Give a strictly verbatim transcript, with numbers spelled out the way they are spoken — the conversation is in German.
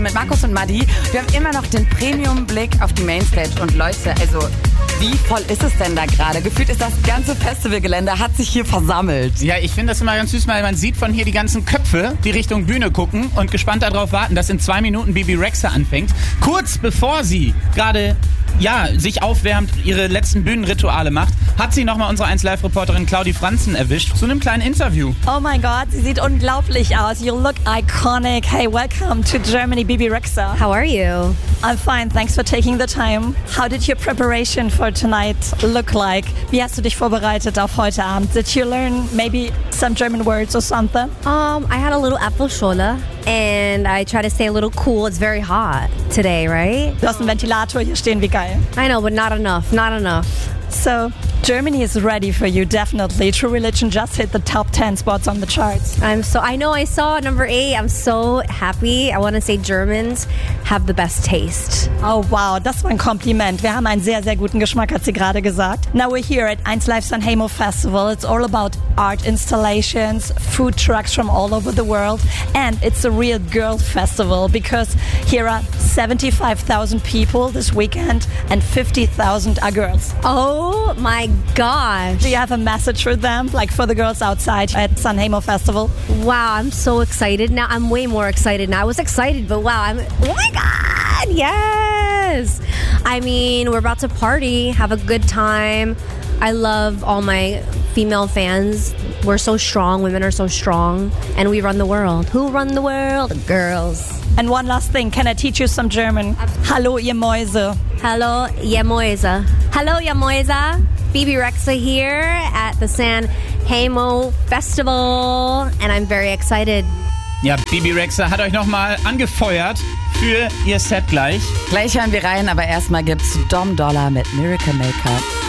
Mit Markus und Madi. Wir haben immer noch den Premium-Blick auf die Mainstage. Und Leute, also wie voll ist es denn da gerade? Gefühlt ist das ganze Festivalgelände, hat sich hier versammelt. Ja, ich finde das immer ganz süß, weil man sieht von hier die ganzen Köpfe, die Richtung Bühne gucken und gespannt darauf warten, dass in zwei Minuten Bebe Rexha anfängt. Kurz bevor sie gerade ja, sich aufwärmt, ihre letzten Bühnenrituale macht, hat sie nochmal unsere eins Live-Reporterin Claudi Franzen erwischt zu einem kleinen Interview. Oh mein Gott, sie sieht unglaublich aus. You look iconic. Hey, welcome to Germany, Bebe Rexha. How are you? I'm fine, thanks for taking the time. How did your preparation for tonight look like? Wie hast du dich vorbereitet auf heute Abend? Did you learn maybe some German words or something? Um, I had a little Apfelschorle and I try to stay a little cool. It's very hot today, right? Du hast einen Ventilator hier stehen, wie geil. I know, but not enough, not enough. So, Germany is ready for you, definitely. True Religion just hit the top ten spots on the charts. I'm so, I know I saw number eight. I'm so happy. I want to say Germans have the best taste. Oh wow, das war ein Kompliment. Wir haben einen sehr, sehr guten Geschmack, hat sie gerade gesagt. Now we're here at eins Live Sanremo Festival. It's all about art installations, food trucks from all over the world. And it's a real girl festival because here are seventy-five thousand people this weekend and fifty thousand are girls. Oh my gosh. Do you have a message for them, like for the girls outside at Sanremo Festival? Wow, I'm so excited now. I'm way more excited now. I was excited, but wow, I'm, oh my God, yes. I mean, we're about to party, have a good time. I love all my female fans. We're so strong. Women are so strong. And we run the world. Who run the world? The girls. And one last thing, can I teach you some German? Hallo, ihr Mäuse. Hello, ihr Mäuse. Hello, ihr Mäuse. Bebe Rexha here at the Sanremo Festival. And I'm very excited. Ja, Bebe Rexha hat euch nochmal angefeuert für ihr Set gleich. Gleich hören wir rein, aber erstmal gibt's Dom Dollar mit Miracle Maker.